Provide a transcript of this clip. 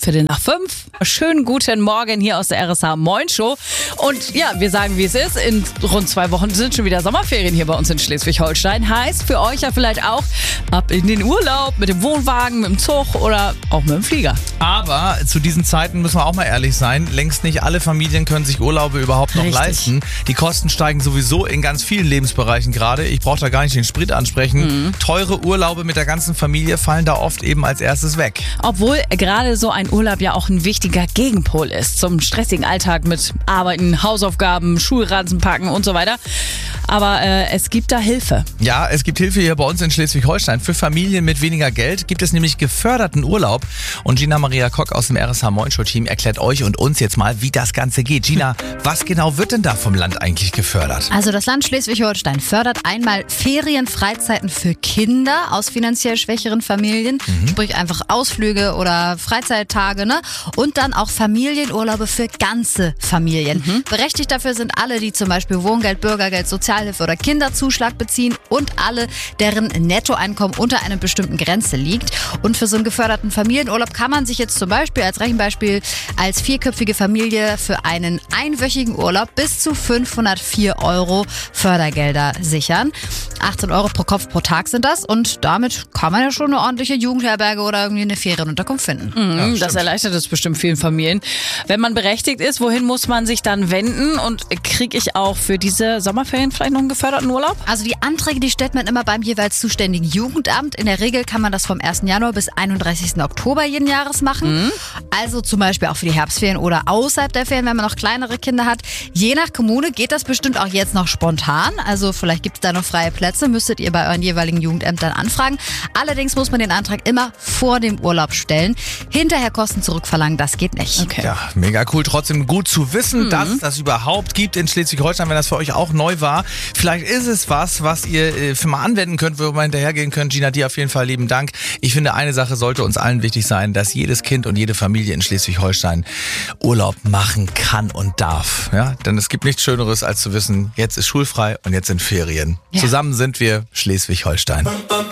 4:15. Schönen guten Morgen hier aus der RSH Moin Show. Und ja, wir sagen, wie es ist. In rund 2 Wochen sind schon wieder Sommerferien hier bei uns in Schleswig-Holstein. Heißt für euch ja vielleicht auch ab in den Urlaub mit dem Wohnwagen, mit dem Zug oder auch mit dem Flieger. Aber zu diesen Zeiten müssen wir auch mal ehrlich sein, längst nicht alle Familien können sich Urlaube überhaupt noch leisten. Die Kosten steigen sowieso in ganz vielen Lebensbereichen gerade. Ich brauche da gar nicht den Sprit ansprechen. Teure Urlaube mit der ganzen Familie fallen da oft eben als erstes weg. Obwohl gerade so ein Urlaub ja auch ein wichtiger Gegenpol ist zum stressigen Alltag mit Arbeiten, Hausaufgaben, Schulranzen packen und so weiter. Aber es gibt da Hilfe. Ja, es gibt Hilfe hier bei uns in Schleswig-Holstein. Für Familien mit weniger Geld gibt es nämlich geförderten Urlaub. Und Gina Maria Kock aus dem RSH Moin Show Team erklärt euch und uns jetzt mal, wie das Ganze geht. Gina, was genau wird denn da vom Land eigentlich gefördert? Also das Land Schleswig-Holstein fördert einmal Ferienfreizeiten für Kinder aus finanziell schwächeren Familien, sprich einfach Ausflüge oder Freizeittage, ne? Und dann auch Familienurlaube für ganze Familien. Berechtigt dafür sind alle, die zum Beispiel Wohngeld, Bürgergeld, Sozialhilfe oder Kinderzuschlag beziehen und alle, deren Nettoeinkommen unter einer bestimmten Grenze liegt. Und für so einen geförderten Familienurlaub kann man sich jetzt zum Beispiel als Rechenbeispiel als 4-köpfige Familie für einen einwöchigen Urlaub bis zu 504 € Fördergelder sichern. 18 € pro Kopf pro Tag sind das und damit kann man ja schon eine ordentliche Jugendherberge oder irgendwie eine Ferienunterkunft finden. Das erleichtert es bestimmt vielen Familien. Wenn man berechtigt ist, wohin muss man sich dann wenden? Und kriege ich auch für diese Sommerferien vielleicht noch einen geförderten Urlaub? Also die Anträge, die stellt man immer beim jeweils zuständigen Jugendamt. In der Regel kann man das vom 1. Januar bis 31. Oktober jeden Jahres machen. Also zum Beispiel auch für die Herbstferien oder außerhalb der Ferien, wenn man noch kleinere Kinder hat. Je nach Kommune geht das bestimmt auch jetzt noch spontan. Also vielleicht gibt es da noch freie Plätze, müsstet ihr bei euren jeweiligen Jugendämtern anfragen. Allerdings muss man den Antrag immer vor dem Urlaub stellen. Hinterher Kosten zurückverlangen, das geht nicht. Okay. Ja, mega cool. Trotzdem gut zu wissen, dass es das überhaupt gibt in Schleswig-Holstein, wenn das für euch auch neu war. Vielleicht ist es was ihr für mal anwenden könnt, wo wir hinterhergehen können. Gina, dir auf jeden Fall lieben Dank. Ich finde, eine Sache sollte uns allen wichtig sein, dass jedes Kind und jede Familie in Schleswig-Holstein Urlaub machen kann und darf. Ja? Denn es gibt nichts Schöneres, als zu wissen, jetzt ist schulfrei und jetzt sind Ferien. Ja. Zusammen sind wir Schleswig-Holstein.